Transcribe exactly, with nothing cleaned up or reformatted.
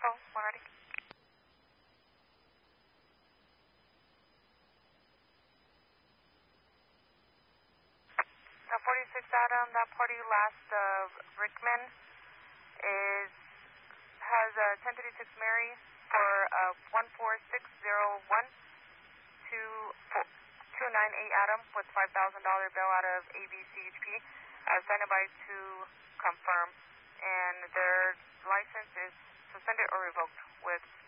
Echo, when ready. Uh, forty-six Adam, that party last uh, Rickman is has uh, ten thirty-six Mary for uh, one four six zero one two two nine eight Adam with five thousand dollars bail out of A B C H P. Uh, standing by to confirm, and their license is suspended or revoked with